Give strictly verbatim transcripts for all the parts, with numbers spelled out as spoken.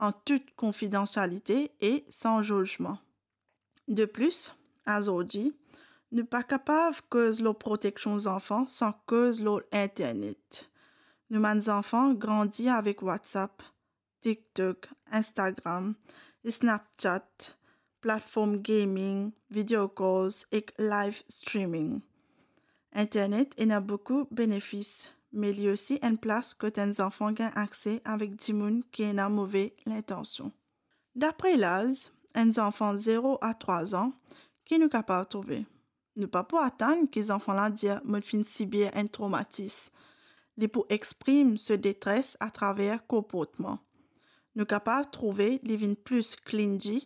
en toute confidentialité et sans jugement. De plus, aujourd'hui, nous pas capable cause la protection des enfants sans cause l'Internet. Nous, mes enfants, grandissent avec WhatsApp, TikTok, Instagram, Snapchat, plateforme gaming, video calls et live streaming. Internet a beaucoup de bénéfices, mais il y a aussi une place que tes enfants gagnent accès avec des gens qui ont une mauvaise intention. D'après l'âge, un enfant zéro à trois ans qui nous capable de trouver. Nous pas pour attendre que les enfants là disent me fin subir un traumatisme. Les pour exprimer ce détresse à travers comportement. Nous capables de trouver les vignes plus clingy,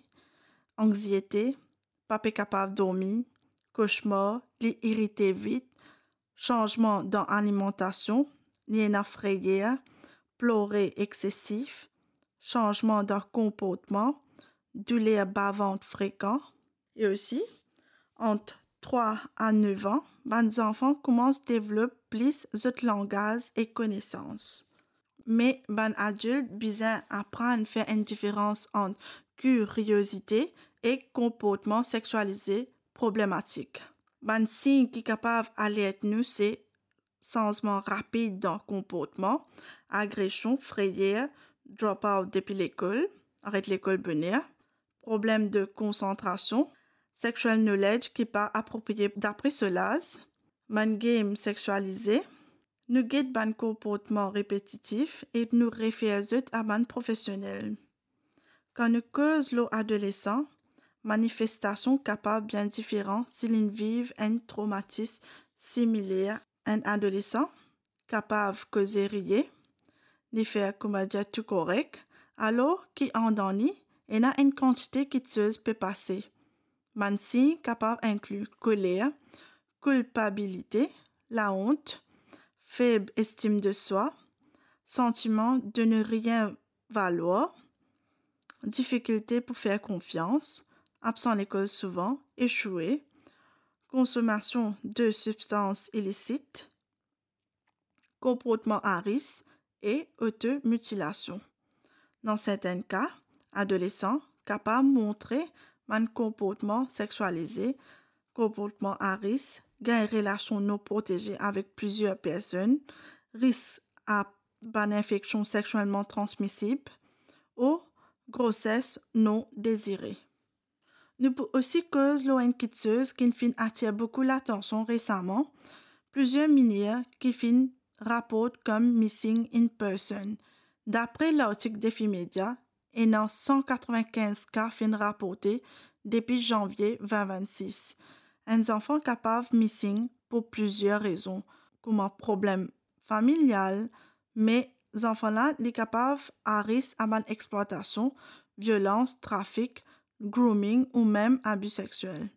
anxiété, pas capable de dormir, cauchemar, les irriter vite, changement dans l'alimentation, les frayeur, pleurer excessif, changement dans le comportement, douleur bavante fréquent. Et aussi, entre trois à neuf ans, les enfants commencent à développer plus de langage et connaissances. Mais les adultes besoin apprendre à faire une différence entre curiosité et comportement sexualisé problématique. Les signes qui sont capables d'alerter nous, c'est changement rapide dans le comportement, agression, frayeur, drop-out depuis l'école, arrête l'école bonheur, problème de concentration, sexual knowledge qui n'est pas approprié d'après cela, man game sexualisé, nous guide ban comportement répétitif et nous réfère à ban professionnel. Quand nous cause l'adolescent, manifestation capable bien différent s'ils vivent un traumatisme similaire. Un adolescent capable de causer rire, de faire comme dire tout correct, alors qu'il endormi et n'a une quantité qui peut passer. Man signe capable inclut colère, culpabilité, la honte, faible estime de soi, sentiment de ne rien valoir, difficulté pour faire confiance, absent à l'école souvent, échoué, consommation de substances illicites, comportement à risque et automutilation. Dans certains cas, adolescents capables de montrer un comportement sexualisé, comportement à risque, gagne relation non protégée avec plusieurs personnes, risque à une infection sexuellement transmissible ou grossesse non désirée. Nous pouvons aussi cause l'inquiétude qui fin attire beaucoup l'attention récemment. Plusieurs mineurs qui fin rapportent comme missing in person. D'après l'article Défi Média, il y a cent quatre-vingt-quinze cas fin rapportés depuis janvier deux mille vingt-six. Un enfant capable missing pour plusieurs raisons, comme un problème familial, mais les enfants-là sont capables à risque à une exploitation, violence, trafic, grooming ou même abus sexuels.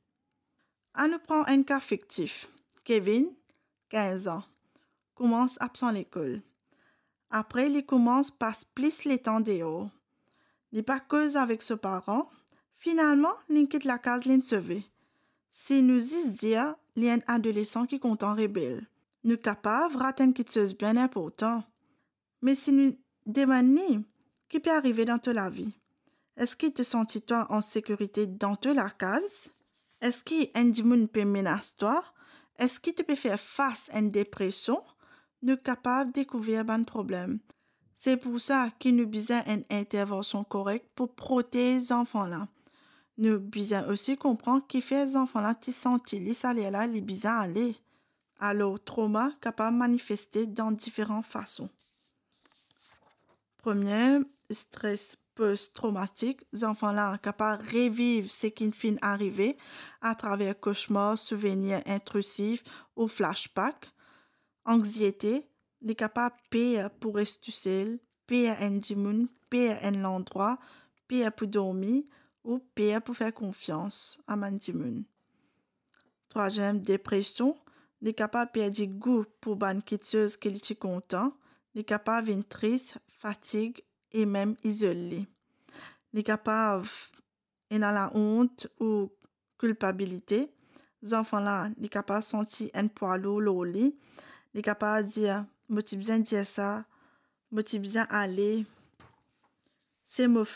On nous prend un cas fictif. Kevin, quinze ans, commence absent à l'école. Après, il commence passe plus les temps dehors. Il pas cause avec ses parents. Finalement, il quitte la case l'insauvé. Si nous disons dire, il y a un adolescent qui compte en rebelle. Nous capables rater une chose bien important. Mais si nous demandons, qui peut arriver dans toute la vie? Est-ce qu'il te sens toi en sécurité dans toute la case? Est-ce qu'il un monde peut menacer toi? Est-ce qu'il te peut faire face à une dépression? Nous capables de découvrir un problème. C'est pour ça qu'il nous besoin une intervention correcte pour protéger les enfants-là. Nous besoin aussi comprendre qui fait les enfants-là qui sentent les salaires là, les besoin aller. Alors, trauma capable de manifester dans différentes façons. Premier, stress post-traumatique. Les enfants-là sont capables de revivre ce qui fin arrivé à travers cauchemars, souvenirs intrusifs ou flashbacks. Anxiété, les capables de payer pour rester seul, payer un dimoun, payer un endroit, payer pour dormir ou payer pour faire confiance à un dimoun. Troisième, dépression, les capables de perdre goût pour ban chose qui est content, les capables d'être triste, fatigue et même isolé. Les capables d'être dans la honte ou culpabilité. Les enfants-là, les capables de sentir un poids lourd au lit. Les capables de dire, moi, tu besoin de dire ça, moi, tu besoin d'aller. C'est moi